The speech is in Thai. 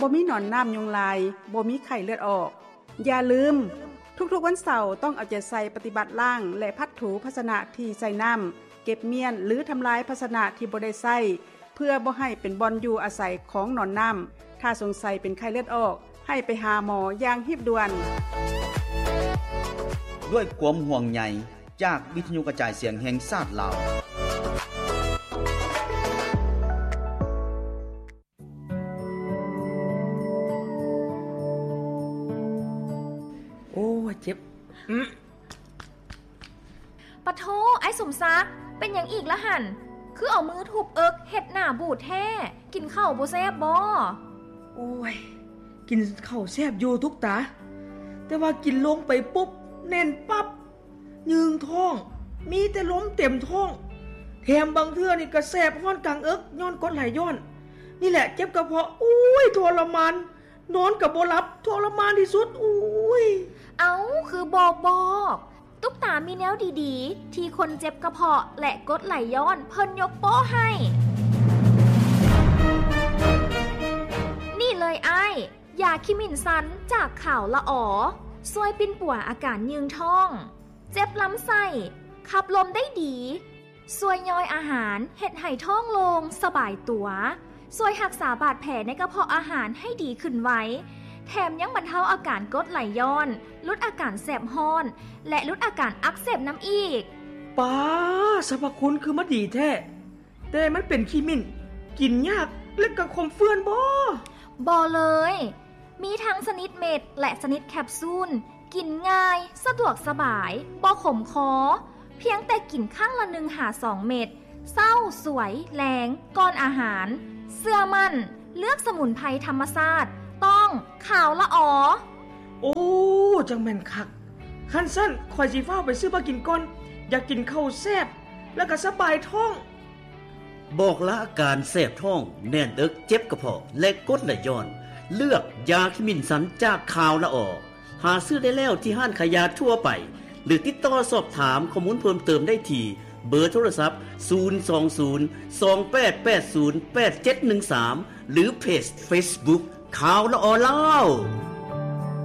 บ่มีหนอนน้ำยุงลายบ่มีไข้เลือดออกอย่าลืมทุกๆวันเสาร์ต้องเอาใจใส่ปฏิบัติล้างและพัดถูภาชนะที่ใส่น้ำเก็บเมียนหรือทำลายภาชนะที่บ่ได้ใส่เพื่อบ่ให้เป็นบ่อนอยู่อาศัยของหนอนน้ำถ้าสงสัยเป็นไข้เลือดออกให้ไปหาหมออย่างรีบด่วนด้วยความห่วงใยจากวิทยุกระจายเสียงแห่งชาติลาวโอ้เจ็บปะโทไอ้สมซักเป็นหยังอีกละหั่นคือเอามือทุบเอิกเฮ็ดหน้าบูดแท้กินข้าวบ่แซ่บบ่โอ้ยกินข้าวแซ่บอยู่ทุกตาแต่ว่ากินลงไปปุ๊บแน่นปั๊บยืงท้องมีแต่ล้มเต็มท้องแถมบางเทื่อนี่ก็แสบฮ้อนกลางเอิกย้อนกดไหลย้อนนี่แหละเจ็บกระเพาะอุ้ยทรมานนอนก็บ่หลับทรมานที่สุดอุ้ยเอ้าคือบอกตุ๊กตามีแนวดีๆที่คนเจ็บกระเพาะและกดไหลย้อนเพิ่นยกโป้ให้นี่เลยไอ้ยาคิมินซันจากข่าวละอ๋อช่วยปิ้นป่วอาการยืงท้องเจ็บลำไส้ขับลมได้ดีช่วยย่อยอาหารเฮ็ดให้ท้องโลงสบายตัวช่วยรักษาบาดแผลในกระเพาะอาหารให้ดีขึ้นไว้แถมยังบรรเทาอาการกรดไหลย้อนลดอาการแสบฮ้อนและลดอาการอักเสบน้ำอีกป้าสรรพคุณคือมันดีแท้แต่มันเป็นขี้มิ้นกินยากและก็คมเฟื่อนบ่เลยมีทั้งชนิดเม็ดและชนิดแคปซูลกินง่ายสะดวกสบายบ่ขมคอเพียงแต่กินข้างละ1-2 เม็ดเศร้าสวยแรงก่อนอาหารเสื้อมั่นเลือกสมุนไพรธรรมชาติต้องข่าวละอ๋อโอ้จังแม่นคักคันสั้นข่อยสิฟ้าวไปซื้อมากินก่อนอยากกินข้าวแซ่บแล้วก็สบายท้องบอกละอาการแสบท้องแน่นเอิกเจ็บกระเพาะและกดไหลย้อนเลือกยาคิมินสันจากข่าวละอ๋อหาซื้อได้แล้วที่ห้างขายยาทั่วไปหรือติดต่อสอบถามข้อมูลเพิ่มเติมได้ที่เบอร์โทรศัพท์02028808713หรือเพจ Facebook ข่าวละอ๋อลาว